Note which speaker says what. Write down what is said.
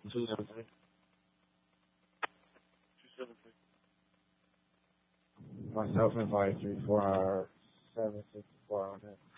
Speaker 1: 273. 273.
Speaker 2: Myself invited 3 4 hours 764 on it.